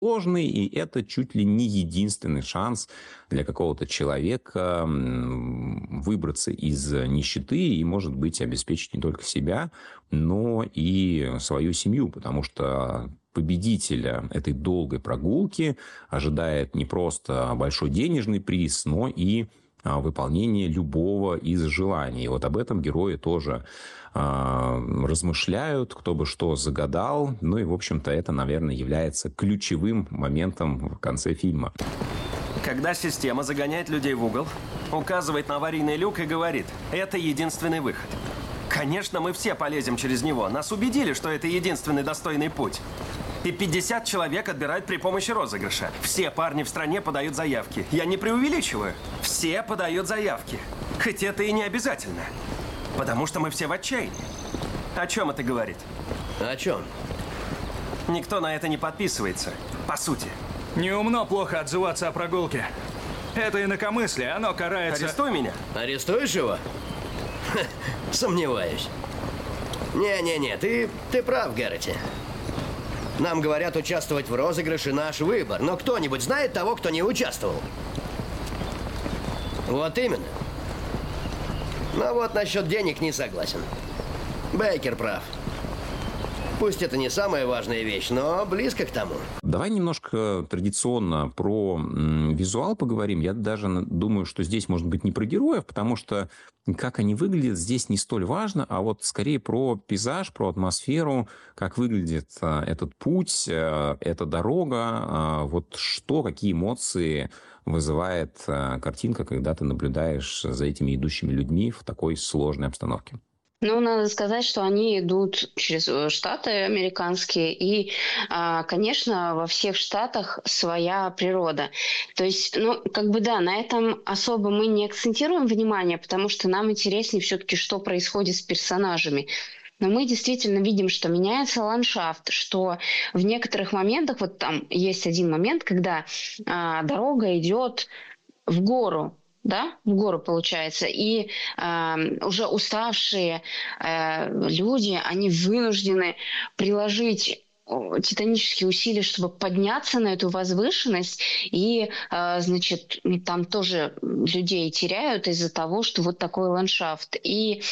сложный, и это чуть ли не единственный шанс для какого-то человека выбраться из нищеты и, может быть, обеспечить не только себя, но и свою семью, потому что победителя этой долгой прогулки ожидает не просто большой денежный приз, но и выполнение любого из желаний. И вот об этом герои тоже размышляют, кто бы что загадал. Ну и, в общем-то, это, наверное, является ключевым моментом в конце фильма. Когда система загоняет людей в угол, указывает на аварийный люк и говорит: это единственный выход. Конечно, мы все полезем через него. Нас убедили, что это единственный достойный путь. И 50 человек отбирают при помощи розыгрыша. Все парни в стране подают заявки. Я не преувеличиваю. Все подают заявки. Хоть это и не обязательно. Потому что мы все в отчаянии. О чем это говорит? О чем? Никто на это не подписывается. По сути. Неумно плохо отзываться о прогулке. Это инакомыслие, оно карается... Арестуй меня. Арестуешь его? Ха, сомневаюсь. Не-не-не, ты прав, Гэрроти. Нам говорят, участвовать в розыгрыше наш выбор. Но кто-нибудь знает того, кто не участвовал? Вот именно. Но вот насчет денег не согласен. Бейкер прав. Пусть это не самая важная вещь, но близко к тому. Давай немножко традиционно про визуал поговорим. Я даже думаю, что здесь, может быть, не про героев, потому что как они выглядят, здесь не столь важно, а вот скорее про пейзаж, про атмосферу, как выглядит этот путь, эта дорога, вот что, какие эмоции вызывает картинка, когда ты наблюдаешь за этими идущими людьми в такой сложной обстановке. Ну, надо сказать, что они идут через штаты американские, и, конечно, во всех штатах своя природа. То есть, ну, как бы да, на этом особо мы не акцентируем внимание, потому что нам интереснее все-таки, что происходит с персонажами. Но мы действительно видим, что меняется ландшафт, что в некоторых моментах, вот там есть один момент, когда дорога идет в гору, да, в гору получается, и уже уставшие люди, они вынуждены приложить титанические усилия, чтобы подняться на эту возвышенность, и, значит, там тоже людей теряют из-за того, что вот такой ландшафт. И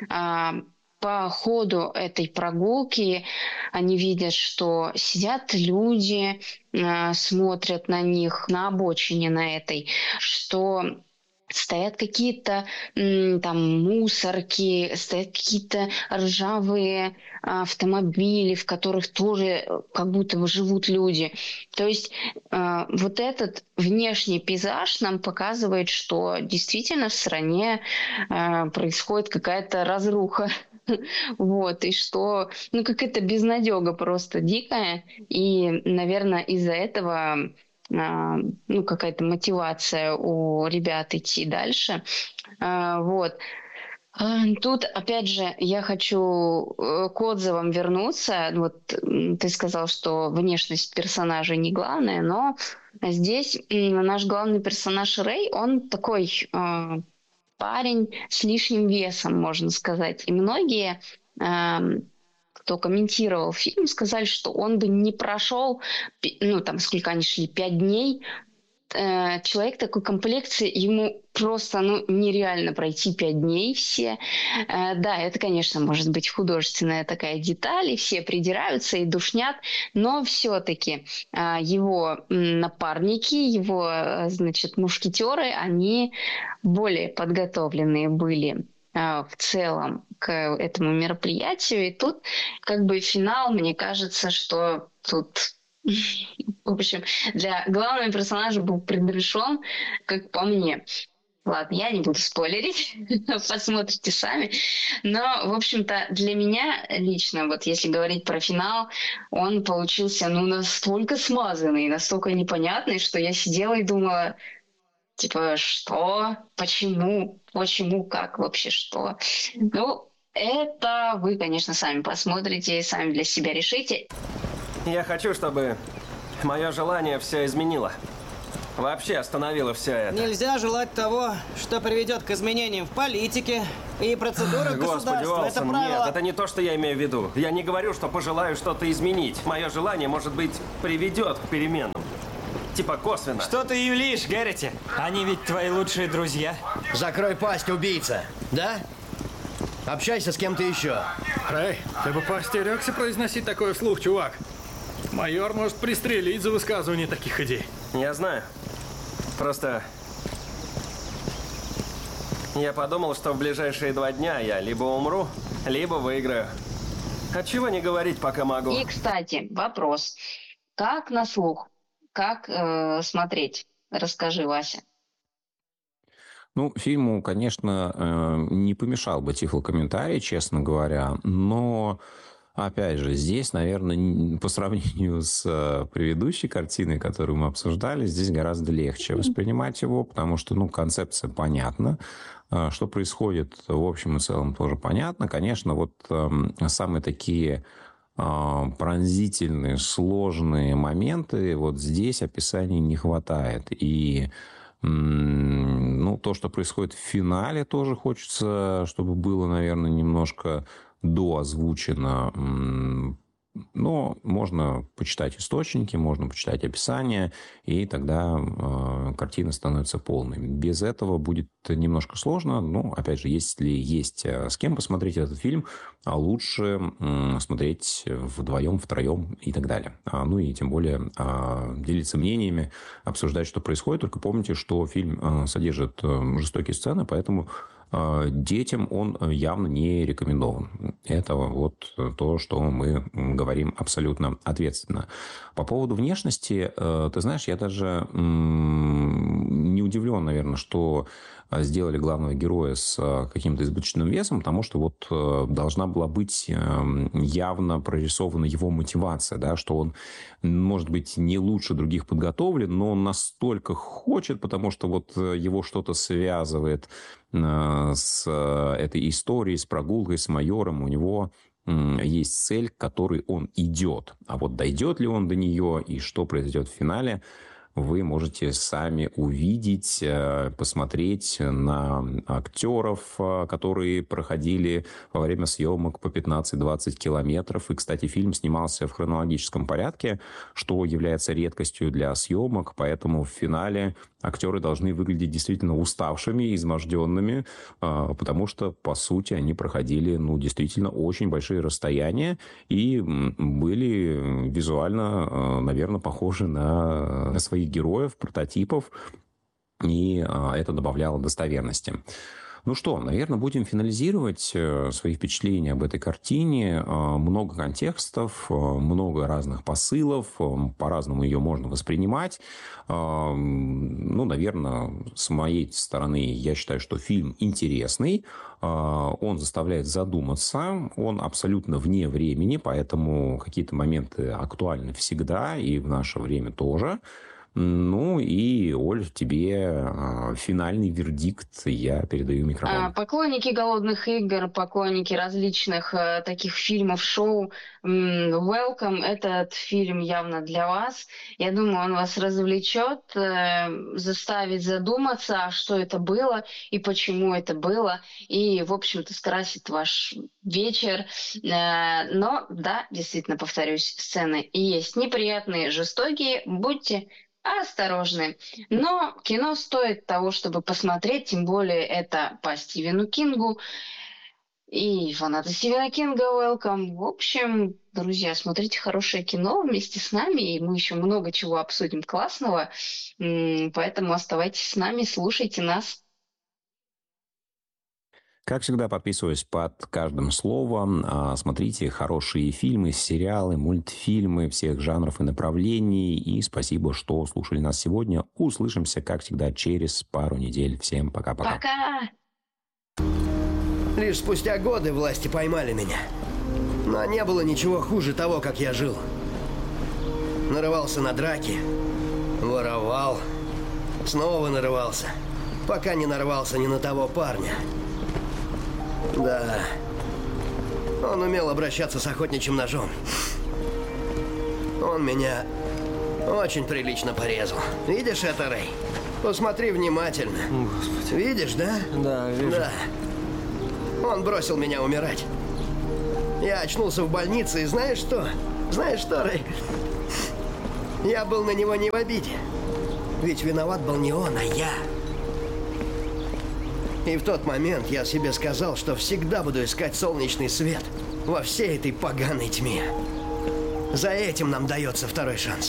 по ходу этой прогулки они видят, что сидят люди, смотрят на них на обочине на этой, что стоят какие-то там мусорки, стоят какие-то ржавые автомобили, в которых тоже как будто бы живут люди. То есть вот этот внешний пейзаж нам показывает, что действительно в стране происходит какая-то разруха. Вот, и что, ну, какая-то безнадега просто дикая. И, наверное, из-за этого ну, какая-то мотивация у ребят идти дальше. Вот. Тут, опять же, я хочу к отзывам вернуться. Вот ты сказал, что внешность персонажа не главное, но здесь наш главный персонаж Рэй, он такой парень с лишним весом, можно сказать. И многие, кто комментировал фильм, сказали, что он бы не прошел, ну, там, сколько они шли, 5 дней. Человек такой комплекции, ему просто, ну, нереально пройти 5 дней все. Да, это, конечно, может быть художественная такая деталь, и все придираются и душнят, но все-таки его напарники, его, значит, мушкетеры, они более подготовленные были в целом к этому мероприятию. И тут как бы финал, мне кажется, что тут... В общем, для главного персонажа был предрешен, как по мне. Ладно, я не буду спойлерить, посмотрите сами. Но, в общем-то, для меня лично, вот если говорить про финал, он получился, ну, настолько смазанный, настолько непонятный, что я сидела и думала, типа, что? Почему? Почему? Как вообще? Что? Ну, это вы, конечно, сами посмотрите, сами для себя решите. Я хочу, чтобы мое желание все изменило. вообще остановила все это? Нельзя желать того, что приведет к изменениям в политике и процедурах Господи, государства. Это Олсен, правило. нет, это не то, что я имею в виду. Я не говорю, что пожелаю что-то изменить. Мое желание, может быть, приведет к переменам. Типа косвенно. Что ты юлишь, Гэрроти? Они ведь твои лучшие друзья. Закрой пасть, убийца. Да? Общайся с кем-то еще. Рэй, ты бы поостерегся произносить такое вслух, чувак. Майор может пристрелить за высказывание таких идей. Я знаю. Просто... Я подумал, что в ближайшие 2 дня я либо умру, либо выиграю. Отчего не говорить, пока могу? И, кстати, вопрос. Как на слух? Как смотреть? Расскажи, Вася. Ну, фильму, конечно, не помешал бы тифлокомментарий, честно говоря, но, опять же, здесь, наверное, по сравнению с предыдущей картиной, которую мы обсуждали, здесь гораздо легче воспринимать его, потому что, ну, концепция понятна, что происходит в общем и целом тоже понятно. Конечно, вот самые такие пронзительные, сложные моменты, вот здесь описаний не хватает. И ну, то, что происходит в финале, тоже хочется, чтобы было, наверное, немножко доозвучено. Но можно почитать источники, можно почитать описание, и тогда картина становится полной. Без этого будет немножко сложно. Но, опять же, если есть с кем посмотреть этот фильм, лучше смотреть вдвоем, втроем и так далее. Ну и тем более делиться мнениями, обсуждать, что происходит. Только помните, что фильм содержит жестокие сцены, поэтому детям он явно не рекомендован. Это вот то, что мы говорим абсолютно ответственно. По поводу внешности, ты знаешь, я даже не удивлен, наверное, что сделали главного героя с каким-то избыточным весом, потому что вот должна была быть явно прорисована его мотивация, да, что он, может быть, не лучше других подготовлен, но он настолько хочет, потому что вот его что-то связывает с этой историей, с прогулкой, с майором. У него есть цель, к которой он идет. А вот дойдет ли он до нее и что произойдет в финале, вы можете сами увидеть, посмотреть на актеров, которые проходили во время съемок по 15-20 километров. И, кстати, фильм снимался в хронологическом порядке, что является редкостью для съемок, поэтому в финале актеры должны выглядеть действительно уставшими, изможденными, потому что, по сути, они проходили, ну, действительно очень большие расстояния и были визуально, наверное, похожи на своих героев, прототипов, и это добавляло достоверности. Ну что, наверное, будем финализировать свои впечатления об этой картине. Много контекстов, много разных посылов, по-разному ее можно воспринимать. Ну, наверное, с моей стороны, я считаю, что фильм интересный, он заставляет задуматься, он абсолютно вне времени, поэтому какие-то моменты актуальны всегда и в наше время тоже. Ну и, Оль, тебе финальный вердикт, я передаю микрофон. Поклонники «Голодных игр», поклонники различных таких фильмов, шоу, welcome, этот фильм явно для вас. Я думаю, он вас развлечет, заставит задуматься, что это было и почему это было, и, в общем-то, скрасит ваш вечер. Но, да, действительно, повторюсь, сцены есть неприятные, жестокие, будьте осторожны. Но кино стоит того, чтобы посмотреть, тем более это по Стивену Кингу. И фанаты Стивена Кинга, welcome. В общем, друзья, смотрите хорошее кино вместе с нами, и мы еще много чего обсудим классного. Поэтому оставайтесь с нами, слушайте нас. Как всегда, подписываюсь под каждым словом. Смотрите хорошие фильмы, сериалы, мультфильмы всех жанров и направлений. И спасибо, что слушали нас сегодня. Услышимся, как всегда, через пару недель. Всем пока-пока. Пока! Лишь спустя годы власти поймали меня. Но не было ничего хуже того, как я жил. Нарывался на драки, воровал, снова нарывался, пока не нарвался ни на того парня. Да, он умел обращаться с охотничьим ножом. Он меня Очень прилично порезал. Видишь это, Рэй? Посмотри внимательно. Господи. Видишь, да? Да, вижу. Да. Он бросил меня умирать. Я очнулся в больнице, и знаешь что? Знаешь что, Рэй? Я был на него не в обиде. Ведь виноват был не он, а я. И в тот момент я себе сказал, что всегда буду искать солнечный свет во всей этой поганой тьме. За этим нам дается второй шанс.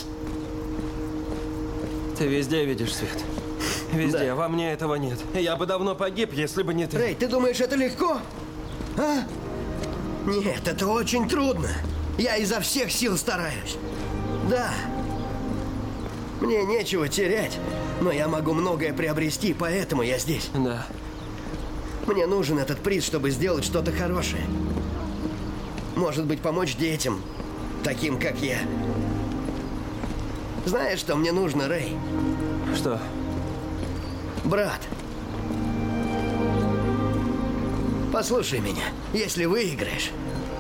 Ты везде видишь свет. Везде. Да. Во мне этого нет. Я бы давно погиб, если бы не ты. Рэй, ты думаешь, это легко? А? Нет, это очень трудно. Я изо всех сил стараюсь. Да. Мне нечего терять, но я могу многое приобрести, поэтому я здесь. Да. Мне нужен этот приз, чтобы сделать что-то хорошее. Может быть, помочь детям, таким как я. Знаешь, что мне нужно, Рэй? Что? Брат. Послушай меня. Если выиграешь,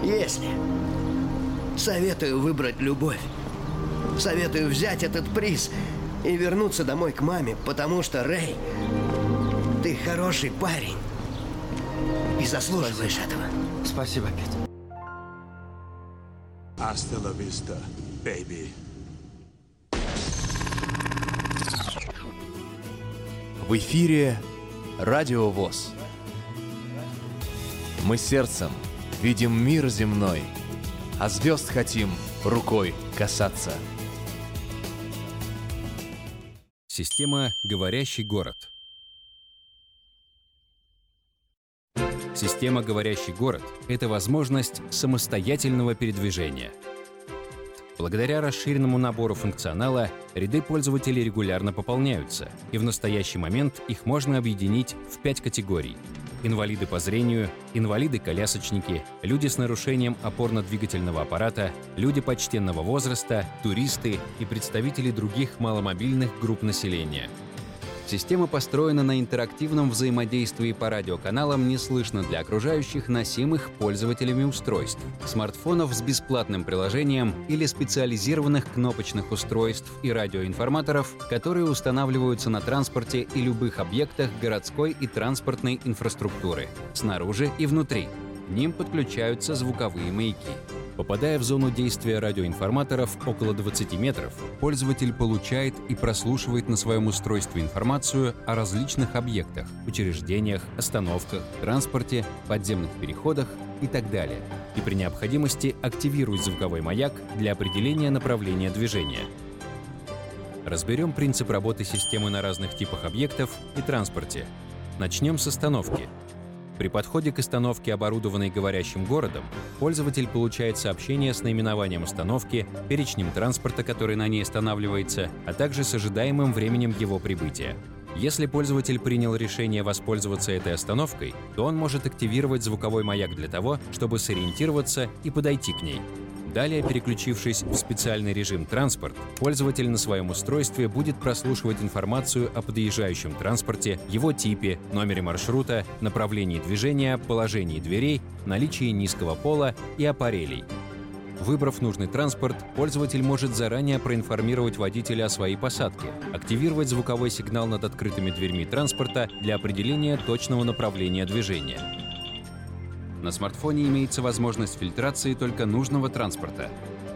советую выбрать любовь. Советую взять этот приз и вернуться домой к маме, потому что, Рэй, ты хороший парень. И заслуживаешь этого. Спасибо, Петь. Hasta la vista, baby. В эфире Радио ВОС. Мы сердцем видим мир земной, а звезд хотим рукой касаться. Система «Говорящий город». Система «Говорящий город» — это возможность самостоятельного передвижения. Благодаря расширенному набору функционала ряды пользователей регулярно пополняются, и в настоящий момент их можно объединить в 5 категорий. Инвалиды по зрению, инвалиды-колясочники, люди с нарушением опорно-двигательного аппарата, люди почтенного возраста, туристы и представители других маломобильных групп населения. Система построена на интерактивном взаимодействии по радиоканалам не слышно для окружающих, носимых пользователями устройств, смартфонов с бесплатным приложением или специализированных кнопочных устройств и радиоинформаторов, которые устанавливаются на транспорте и любых объектах городской и транспортной инфраструктуры, снаружи и внутри. К ним подключаются звуковые маяки. Попадая в зону действия радиоинформаторов около 20 метров, пользователь получает и прослушивает на своем устройстве информацию о различных объектах, учреждениях, остановках, транспорте, подземных переходах и так далее. И при необходимости активирует звуковой маяк для определения направления движения. Разберем принцип работы системы на разных типах объектов и транспорте. Начнем с остановки. При подходе к остановке, оборудованной говорящим городом, пользователь получает сообщение с наименованием остановки, перечнем транспорта, который на ней останавливается, а также с ожидаемым временем его прибытия. Если пользователь принял решение воспользоваться этой остановкой, то он может активировать звуковой маяк для того, чтобы сориентироваться и подойти к ней. Далее, переключившись в специальный режим «Транспорт», пользователь на своем устройстве будет прослушивать информацию о подъезжающем транспорте, его типе, номере маршрута, направлении движения, положении дверей, наличии низкого пола и аппарелей. Выбрав нужный транспорт, пользователь может заранее проинформировать водителя о своей посадке, активировать звуковой сигнал над открытыми дверьми транспорта для определения точного направления движения. На смартфоне имеется возможность фильтрации только нужного транспорта.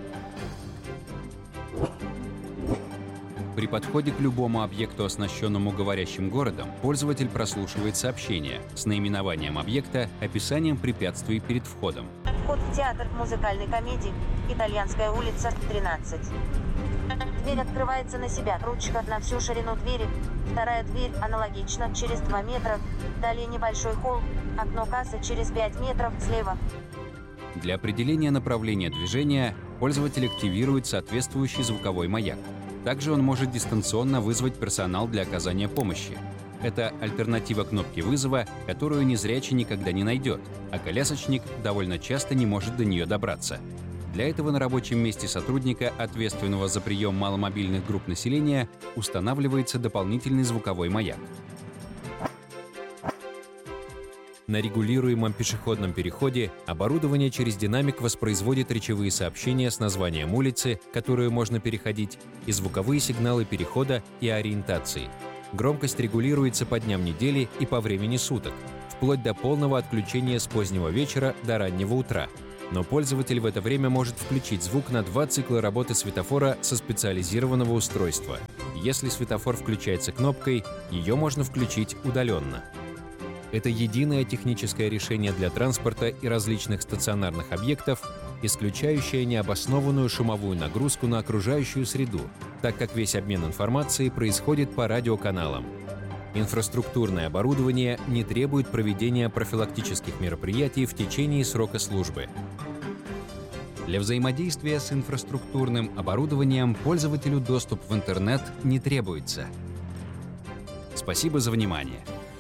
При подходе к любому объекту, оснащенному говорящим городом, пользователь прослушивает сообщение с наименованием объекта, описанием препятствий перед входом. Вход в театр музыкальной комедии «Итальянская улица, 13». Дверь открывается на себя, ручка на всю ширину двери. Вторая дверь аналогично, через 2 метра. Далее небольшой холл, окно кассы через 5 метров слева. Для определения направления движения пользователь активирует соответствующий звуковой маяк. Также он может дистанционно вызвать персонал для оказания помощи. Это альтернатива кнопки вызова, которую незрячий никогда не найдет, а колясочник довольно часто не может до нее добраться. Для этого на рабочем месте сотрудника, ответственного за прием маломобильных групп населения, устанавливается дополнительный звуковой маяк. На регулируемом пешеходном переходе оборудование через динамик воспроизводит речевые сообщения с названием улицы, которую можно переходить, и звуковые сигналы перехода и ориентации. Громкость регулируется по дням недели и по времени суток, вплоть до полного отключения с позднего вечера до раннего утра. Но пользователь в это время может включить звук на 2 цикла работы светофора со специализированного устройства. Если светофор включается кнопкой, ее можно включить удаленно. Это единое техническое решение для транспорта и различных стационарных объектов, исключающее необоснованную шумовую нагрузку на окружающую среду, так как весь обмен информацией происходит по радиоканалам. Инфраструктурное оборудование не требует проведения профилактических мероприятий в течение срока службы. Для взаимодействия с инфраструктурным оборудованием пользователю доступ в интернет не требуется. Спасибо за внимание.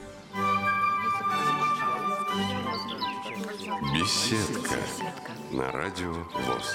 Беседка на радио ВОС.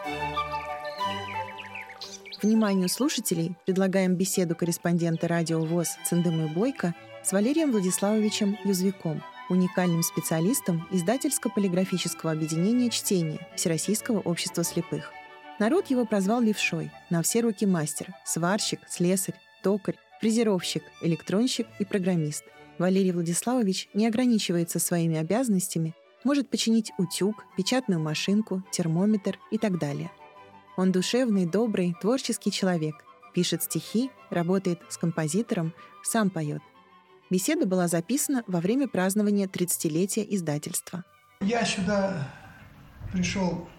Вниманию слушателей предлагаем беседу корреспондента радио ВОС Цендемы Бойко с Валерием Владиславовичем Юзвяком, уникальным специалистом издательско-полиграфического объединения чтения Всероссийского общества слепых. Народ его прозвал левшой, на все руки мастер, сварщик, слесарь, токарь, фрезеровщик, электронщик и программист. Валерий Владиславович не ограничивается своими обязанностями, может починить утюг, печатную машинку, термометр и так далее. Он душевный, добрый, творческий человек, пишет стихи, работает с композитором, сам поет. Беседа была записана во время празднования 30-летия издательства. Я сюда пришел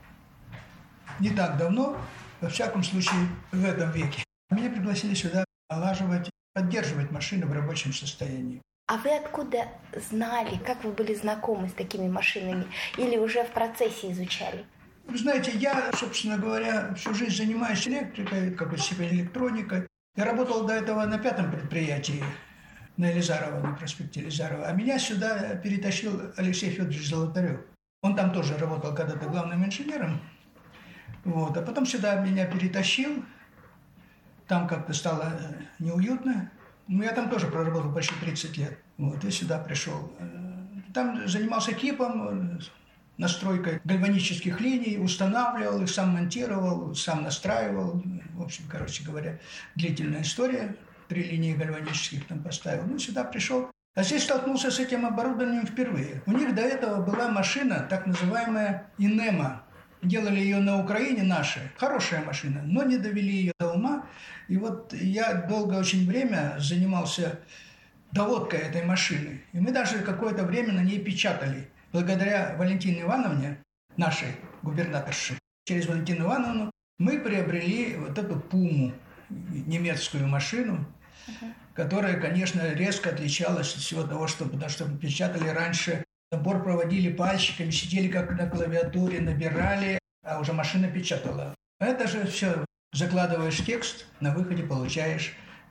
не так давно, во всяком случае в этом веке. Меня пригласили сюда налаживать, поддерживать машины в рабочем состоянии. А вы откуда знали, как вы были знакомы с такими машинами? Или уже в процессе изучали? Вы знаете, я, собственно говоря, всю жизнь занимаюсь электрикой, как бы себе электроникой. Я работал до этого на 5-м предприятии на Елизарова, на проспекте Елизарова. А меня сюда перетащил Алексей Федорович Золотарев. Он там тоже работал когда-то главным инженером. Вот. А потом сюда меня перетащил. Там как-то стало неуютно. Ну, я там тоже проработал почти 30 лет. Вот, и сюда пришел. Там занимался КИПом, настройкой гальванических линий, устанавливал их, сам монтировал, сам настраивал. В общем, короче говоря, длительная история. 3 линии гальванических там поставил. Ну, сюда пришел. А здесь столкнулся с этим оборудованием впервые. У них до этого была машина, так называемая «Инема». Делали ее на Украине наши. Хорошая машина, но не довели ее до ума. И вот я долгое очень время занимался доводкой этой машины. И мы даже какое-то время на ней печатали. Благодаря Валентине Ивановне, нашей губернаторше, через Валентину Ивановну, мы приобрели вот эту «Пуму», немецкую машину, которая, конечно, резко отличалась от всего того, потому что мы печатали раньше. Набор проводили пальчиками, сидели как на клавиатуре, набирали, а уже машина печатала. Это же все, закладываешь текст, на выходе получаешь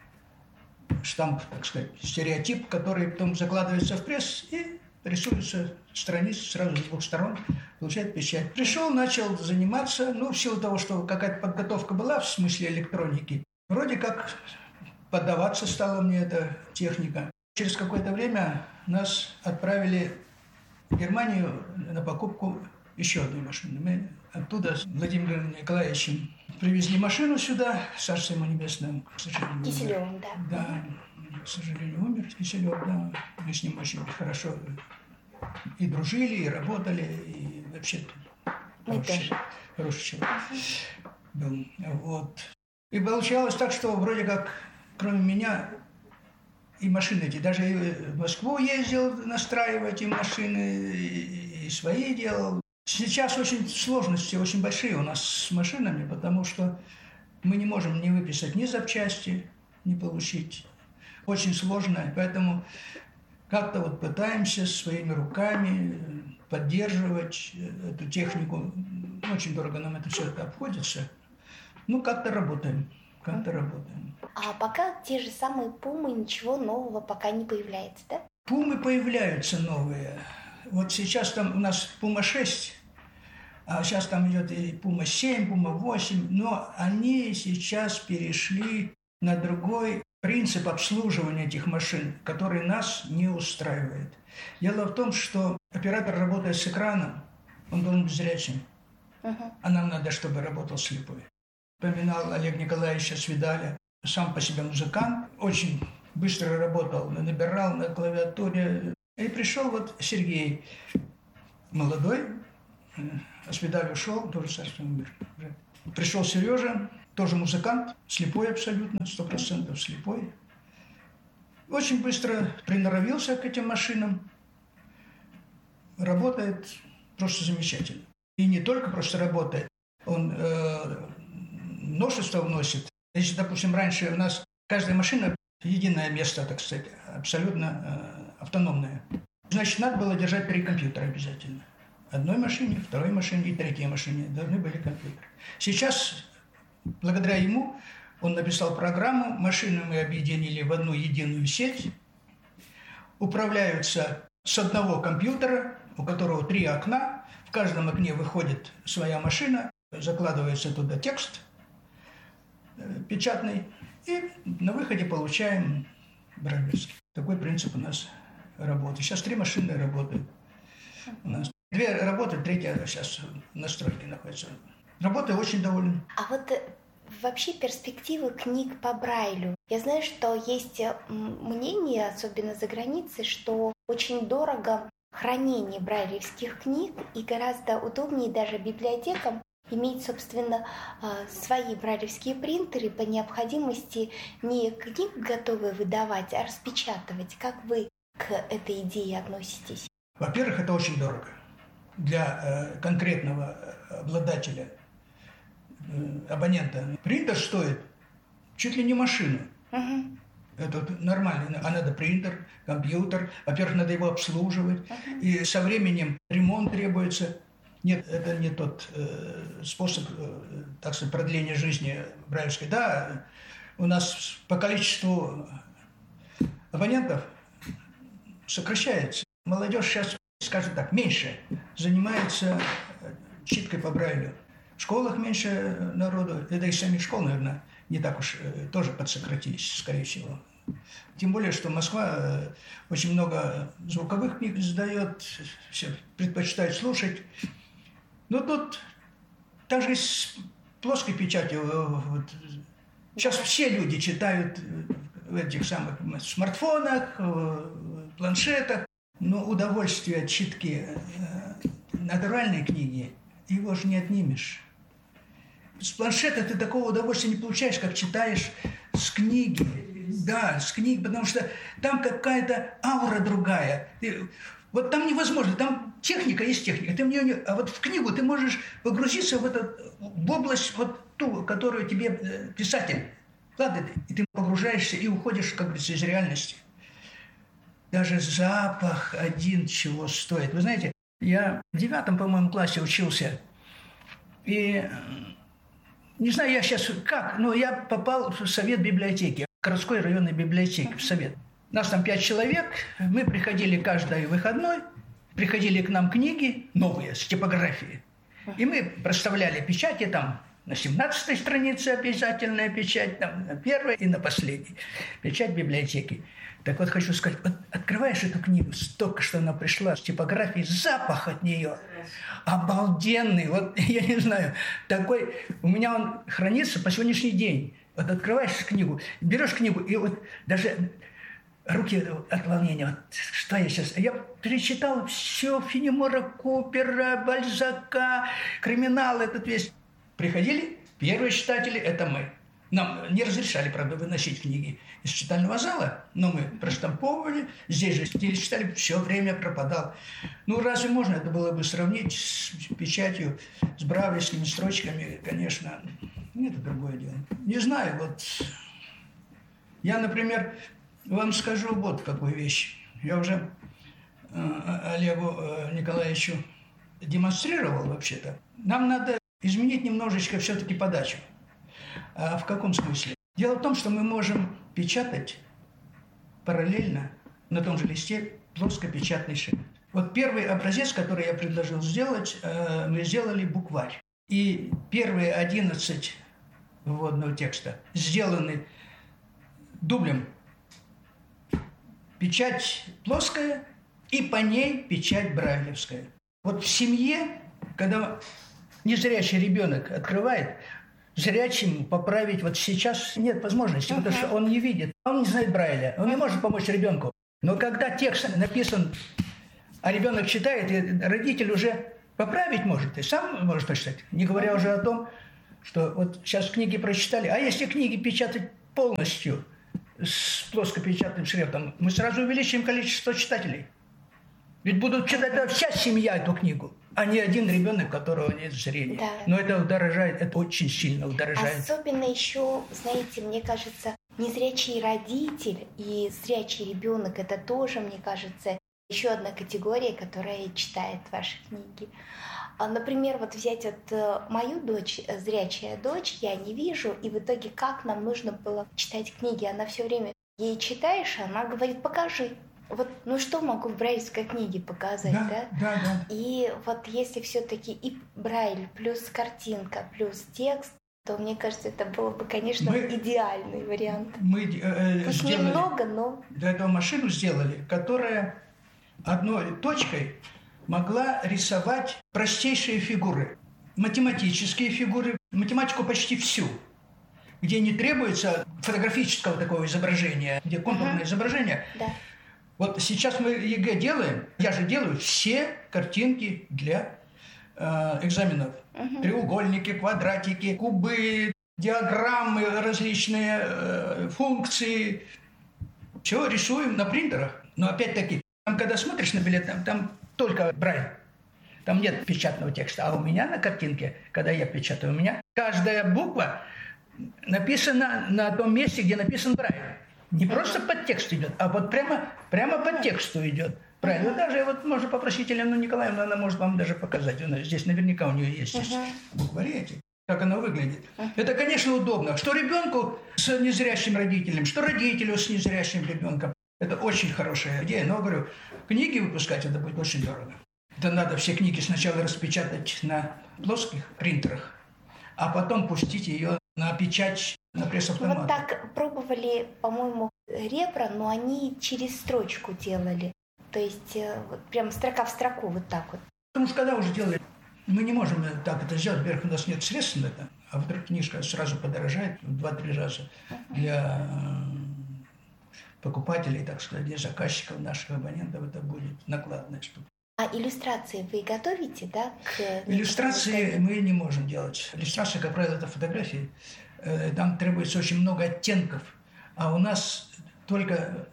штамп, так сказать, стереотип, который потом закладывается в пресс и рисуется страница сразу с 2 сторон, получает печать. Пришел, начал заниматься, ну, в силу того, что какая-то подготовка была в смысле электроники, вроде как поддаваться стала мне эта техника. Через какое-то время нас отправили в Германию на покупку еще одной машины. Мы оттуда с Владимиром Николаевичем привезли машину сюда, царство ему небесное, к сожалению. Киселевым, да. Да, к сожалению, умер Киселев, да. Мы с ним очень хорошо и дружили, и работали, и вообще хороший человек был. Вот. И получалось так, что вроде как, кроме меня, и машины эти, даже в Москву ездил настраивать и машины, и свои делал. Сейчас очень сложности, очень большие у нас с машинами, потому что мы не можем ни выписать ни запчасти, ни получить. Очень сложно, поэтому как-то вот пытаемся своими руками поддерживать эту технику. Очень дорого нам это все обходится. Ну, как-то работаем. А пока те же самые Пумы, ничего нового пока не появляется, да? Пумы появляются новые. Вот сейчас там у нас Пума 6, а сейчас там идет и Пума 7, Пума 8, но они сейчас перешли на другой принцип обслуживания этих машин, который нас не устраивает. Дело в том, что оператор, работая с экраном, он должен быть зрячим. А нам надо, чтобы работал слепой. Вспоминал Олег Николаевича Свидаля, сам по себе музыкант, очень быстро работал, набирал на клавиатуре. И пришел вот Сергей, молодой, а Свидаль ушел, тоже царство мир. Пришел Сережа, тоже музыкант, слепой абсолютно, 100% слепой. Очень быстро приноровился к этим машинам. Работает просто замечательно. И не только просто работает, он новшество вносит. Если, допустим, раньше у нас каждая машина единое место, так сказать, абсолютно автономное. Значит, надо было держать 3 компьютера обязательно. Одной машине, второй машине и третьей машине должны были компьютеры. Сейчас, благодаря ему, он написал программу, машины мы объединили в одну единую сеть, управляются с одного компьютера, у которого 3 окна, в каждом окне выходит своя машина, закладывается туда текст печатный, и на выходе получаем брайлевский. Такой принцип у нас работы. Сейчас 3 машины работают у нас. 2 работают, 3 сейчас в настройке находится. Работаю очень доволен. А вот вообще перспективы книг по Брайлю. Я знаю, что есть мнение, особенно за границей, что очень дорого хранение брайлевских книг и гораздо удобнее даже библиотекам иметь, собственно, свои брайлевские принтеры, по необходимости не книг готовые выдавать, а распечатывать. Как вы к этой идее относитесь? Во-первых, это очень дорого для конкретного обладателя, абонента. Принтер стоит чуть ли не машину. Это нормально. А надо принтер, компьютер. Во-первых, надо его обслуживать. И со временем ремонт требуется. Нет, это не тот способ, так сказать, продления жизни брайлевской. Да, у нас по количеству абонентов сокращается. Молодежь сейчас, скажем так, меньше занимается читкой по Брайлю. В школах меньше народу, да и самих школ, наверное, не так уж тоже подсократились, скорее всего. Тем более, что Москва очень много звуковых книг издает, все предпочитают слушать. Но тут также с плоской печатью. Вот, сейчас все люди читают в этих самых смартфонах, планшетах. Но удовольствие от читки натуральной книги его же не отнимешь. С планшета ты такого удовольствия не получаешь, как читаешь с книги. Да, с книги, потому что там какая-то аура другая. Вот там невозможно, там техника есть техника. Ты в нее не... А вот в книгу ты можешь погрузиться в область, вот ту, которую тебе писатель вкладывает, и ты погружаешься и уходишь, как говорится, из реальности. Даже запах один чего стоит. Вы знаете, я в 9, по-моему, классе учился. И не знаю я сейчас как, но я попал в совет библиотеки, городской районной библиотеки, в совет. Нас там 5 человек, мы приходили каждый выходной, приходили к нам книги новые, с типографией. И мы проставляли печати там на 17-й странице обязательная печать, там на 1-й и на последней. Печать библиотеки. Так вот хочу сказать, вот открываешь эту книгу, столько, что она пришла с типографией, запах от нее обалденный. Вот я не знаю, такой, у меня он хранится по сегодняшний день. Вот открываешь книгу, берешь книгу, и вот даже руки от волнения, вот что я сейчас... Я перечитал все Фенемора Купера, Бальзака, криминал этот весь. Приходили первые читатели, это мы. Нам не разрешали, правда, выносить книги из читального зала, но мы проштамповывали, здесь же читали, все время пропадал. Ну, разве можно это было бы сравнить с печатью, с бравлевскими строчками? Конечно, это другое дело. Не знаю, вот я, например, вам скажу вот какую вещь. Я уже Олегу Николаевичу демонстрировал вообще-то. Нам надо изменить немножечко все-таки подачу. А в каком смысле? Дело в том, что мы можем печатать параллельно на том же листе плоскопечатный шрифт. Вот первый образец, который я предложил сделать, мы сделали букварь. И первые 11 вводного текста сделаны дублем. Печать плоская, и по ней печать брайлевская. Вот в семье, когда незрячий ребенок открывает, зрячему поправить вот сейчас нет возможности, потому что он не видит, он не знает Брайля, он не может помочь ребенку. Но когда текст написан, а ребенок читает, и родитель уже поправить может, и сам может прочитать. Не говоря уже о том, что вот сейчас книги прочитали, а если книги печатать полностью с плоскопечатным шрифтом, мы сразу увеличим количество читателей. Ведь будут читать вся семья эту книгу, а не один ребенок, у которого нет зрения. Да. Но это удорожает, это очень сильно удорожает. Особенно еще, знаете, мне кажется, незрячий родитель и зрячий ребенок — это тоже, мне кажется, еще одна категория, которая читает ваши книги. Например, вот взять вот мою дочь, зрячая дочь, я не вижу, и в итоге как нам нужно было читать книги? Она все время, ей читаешь, она говорит: покажи. Вот, ну что могу в брайлевской книге показать, да? Да. И вот если все-таки и Брайль плюс картинка плюс текст, то мне кажется, это было бы, конечно, идеальный вариант. Мы пусть сделали, немного, но... Для этого машину сделали, которая одной точкой могла рисовать простейшие фигуры, математические фигуры, математику почти всю, где не требуется фотографического такого изображения, где контурное изображение. Да. Вот сейчас мы ЕГЭ делаем, я же делаю все картинки для экзаменов. Треугольники, квадратики, кубы, диаграммы различные, функции. Все рисуем на принтерах. Но опять-таки, там, когда смотришь на билет, там только Брайль. Там нет печатного текста. А у меня на картинке, когда я печатаю, у меня каждая буква написана на том месте, где написан Брайль. Не просто под текст идет, а вот прямо по тексту идет. Правильно. Даже вот можно попросить Елену Николаевну, она может вам даже показать. Здесь наверняка у нее есть буквари эти, как она выглядит. Это, конечно, удобно. Что ребенку с незрячим родителем, что родителю с незрячим ребенком. Это очень хорошая идея. Но, говорю, книги выпускать это будет очень дорого. Это надо все книги сначала распечатать на плоских принтерах, а потом пустить ее на печать на пресс-автомат. Вот так пробовали, по-моему, ребра, но они через строчку делали. То есть вот прям строка в строку, вот так вот. Потому что когда уже делали, мы не можем так это сделать. Во-первых, у нас нет средств на это, а во-вторых, книжка сразу подорожает в 2-3 раза для покупателей, так сказать, для заказчиков, наших абонентов. Это будет накладная штука. А иллюстрации вы готовите, да? Иллюстрации мы не можем делать. Иллюстрации, как правило, это фотографии. Там требуется очень много оттенков. А у нас только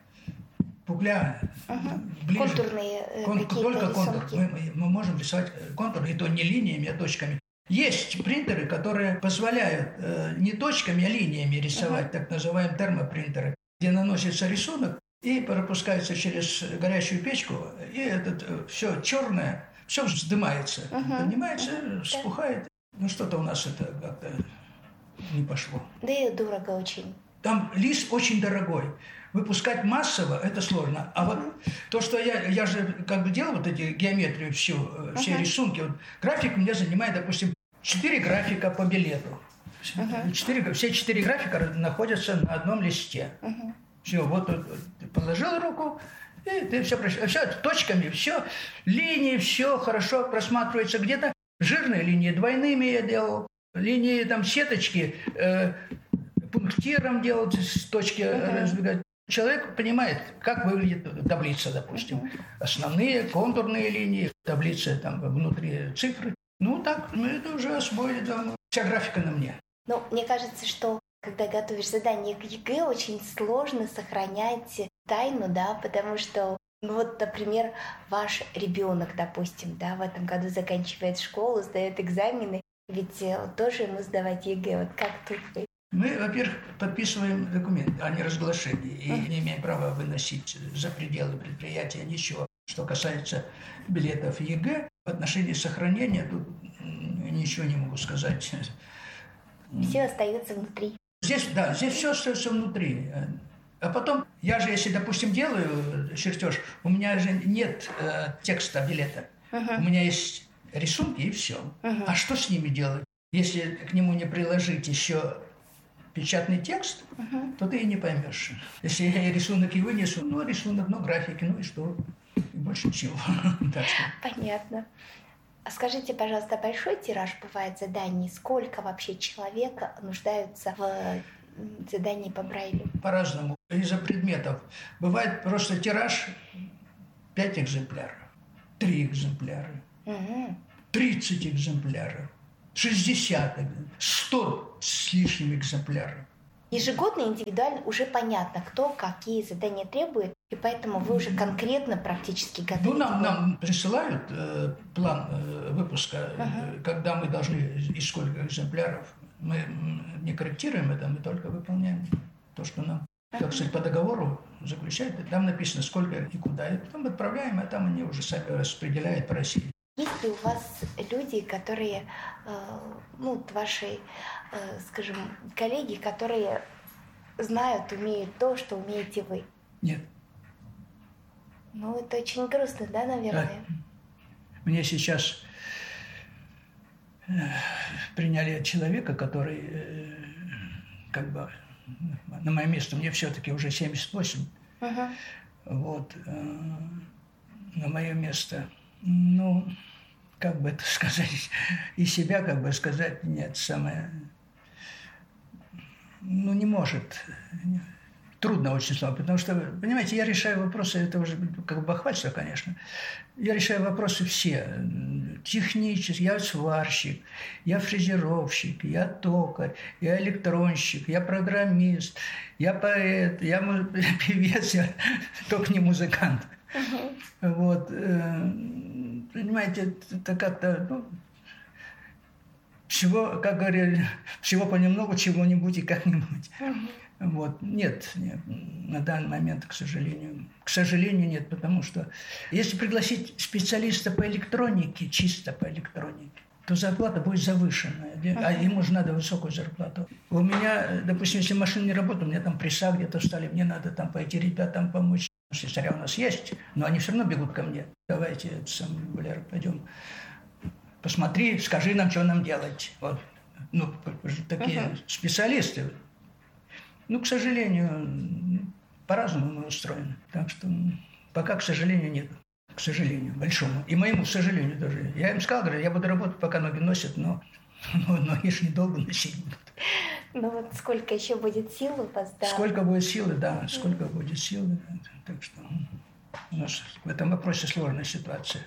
пукля ближе. Контурные только контур. рисунки. Мы можем рисовать контур, и то не линиями, а точками. Есть принтеры, которые позволяют не точками, а линиями рисовать, так называемые термопринтеры, где наносится рисунок и пропускается через горячую печку, и это все черное, все вздымается, поднимается, вспухает. Ну что-то у нас это как-то не пошло. Да и дорого очень. Там лист очень дорогой. Выпускать массово – это сложно. А вот то, что я же как бы делал вот эти геометрию все рисунки. Вот график у меня занимает, допустим, 4 графика по билету. Все 4 графика находятся на одном листе. Все, вот ты положил руку, и ты все прочитал. Все точками, все, линии, все хорошо просматривается. Где-то жирные линии двойными я делал, линии там сеточки пунктиром делать, с точки разбегать. Человек понимает, как выглядит таблица, допустим. Основные контурные линии, таблица там внутри цифры. Ну так, мы это уже освоили, там, вся графика на мне. Ну, мне кажется, что когда готовишь задание к ЕГЭ, очень сложно сохранять тайну, да, потому что, ну вот, например, ваш ребенок, допустим, да, в этом году заканчивает школу, сдает экзамены, ведь тоже ему сдавать ЕГЭ, вот как тут вы? Мы, во-первых, подписываем документ о неразглашении и не имеем права выносить за пределы предприятия ничего. Что касается билетов ЕГЭ, в отношении сохранения тут ничего не могу сказать. Все остается внутри. Здесь все остается внутри. А потом, я же, если, допустим, делаю чертеж, у меня же нет текста билета. У меня есть рисунки и все. А что с ними делать, если к нему не приложить еще печатный текст, то ты и не поймешь. Если я рисунок и вынесу, рисунок, графики, и что? И больше ничего. Понятно. А скажите, пожалуйста, большой тираж бывает заданий? Сколько вообще человек нуждаются в задании по Брайлю? По-разному. Из-за предметов. Бывает просто тираж 5 экземпляров, 3 экземпляра, 30 экземпляров, 60, 100 с лишним экземпляров. Ежегодно, индивидуально уже понятно, кто какие задания требует, и поэтому вы уже конкретно практически готовы. Нам присылают план выпуска, когда мы должны и сколько экземпляров. Мы не корректируем это, мы только выполняем то, что нам, так сказать, по договору заключают. И там написано, сколько и куда. И потом отправляем, а там они уже сами распределяют по России. Есть ли у вас люди, которые, ваши, скажем, коллеги, которые знают, умеют то, что умеете вы? Нет. Это очень грустно, да, наверное? Да. Мне сейчас приняли человека, который на мое место, мне все-таки уже 78. Вот. На мое место. Как бы это сказать, и себя, сказать, нет, не может. Трудно очень слово, потому что, понимаете, я решаю вопросы, это уже бахвальство, конечно. Я решаю вопросы все. Технически, я сварщик, я фрезеровщик, я токарь, я электронщик, я программист, я поэт, я певец, я только не музыкант. Вот. Понимаете, это как-то, всего, как говорили, всего понемногу, чего-нибудь и как-нибудь. Вот. Нет, на данный момент, к сожалению. К сожалению, нет, потому что если пригласить специалиста по электронике, чисто по электронике, то зарплата будет завышенная, а ему же надо высокую зарплату. У меня, допустим, если машина не работает, у меня там пресса где-то встали, мне надо там пойти ребятам помочь. Слесаря у нас есть, но они все равно бегут ко мне. Давайте, Валера, пойдем. Посмотри, скажи нам, что нам делать. Вот. Такие специалисты. К сожалению, по-разному мы устроены. Так что пока, к сожалению, нет. К сожалению, большому. И моему, к сожалению, тоже. Я им сказал, говорю, я буду работать, пока ноги носят, но ноги ж недолго носить будут. Сколько еще будет сил у вас, да? Сколько будет силы, да, сколько будет силы. Так что у нас в этом вопросе сложная ситуация.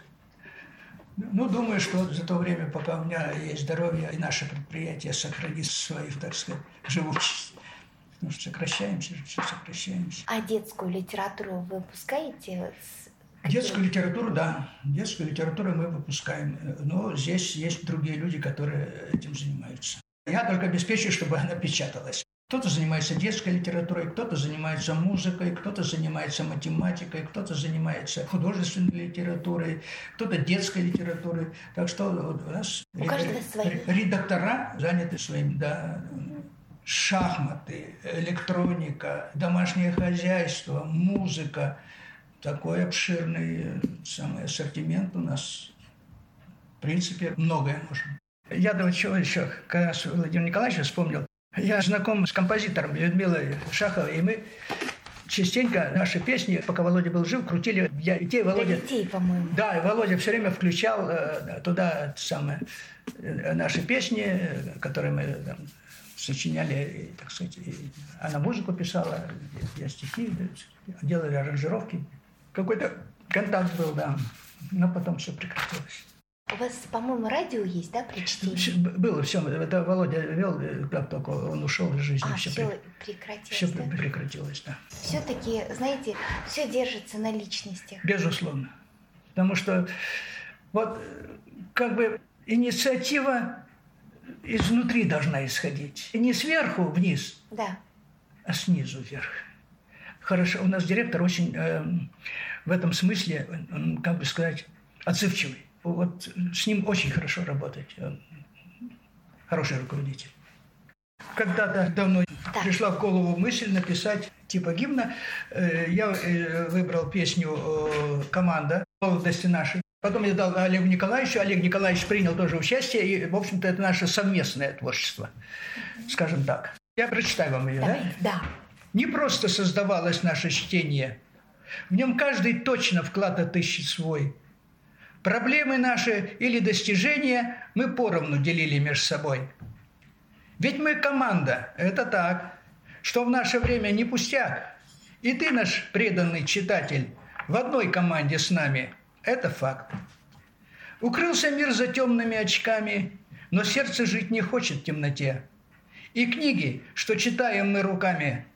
Думаю, что за то время, пока у меня есть здоровье, и наше предприятие сохранит свою, так сказать, живучесть. Потому что сокращаемся. А детскую литературу вы выпускаете? Детскую литературу, да. Детскую литературу мы выпускаем. Но здесь есть другие люди, которые этим занимаются. Я только обеспечиваю, чтобы она печаталась. Кто-то занимается детской литературой, кто-то занимается музыкой, кто-то занимается математикой, кто-то занимается художественной литературой, кто-то детской литературой. Так что у нас редактора заняты своим, да, шахматы, электроника, домашнее хозяйство, музыка. Такой обширный ассортимент у нас. В принципе, многое можем. Я чего еще, когда Владимир Николаевич вспомнил, я знаком с композитором Людмилой Шаховой, и мы частенько наши песни, пока Володя был жив, крутили для детей. Володя, для детей, по-моему. Да, и Володя все время включал туда наши песни, которые мы сочиняли, так сказать, она музыку писала, я стихи, делали аранжировки. Какой-то контакт был, да, но потом все прекратилось. У вас, по-моему, радио есть, да, при чтении? Было, все. Это Володя вел, как только он ушел из жизни. Все прекратилось. Все прекратилось, да. Все-таки, знаете, все держится на личностях. Безусловно. Потому что инициатива изнутри должна исходить. И не сверху вниз, да, а снизу вверх. Хорошо, у нас директор очень в этом смысле, он, отзывчивый. Вот с ним очень хорошо работать. Он хороший руководитель. Когда-то давно пришла в голову мысль написать типа гимна. Я выбрал песню «Команда» «Молодости нашей». Потом я дал Олегу Николаевичу. Олег Николаевич принял тоже участие. И, в общем-то, это наше совместное творчество, скажем так. Я прочитаю вам ее, Давай, да? Не просто создавалось наше чтение. В нем каждый точно вклад отыщет свой. Проблемы наши или достижения мы поровну делили между собой. Ведь мы команда, это так, что в наше время не пустяк. И ты, наш преданный читатель, в одной команде с нами, это факт. Укрылся мир за темными очками, но сердце жить не хочет в темноте. И книги, что читаем мы руками,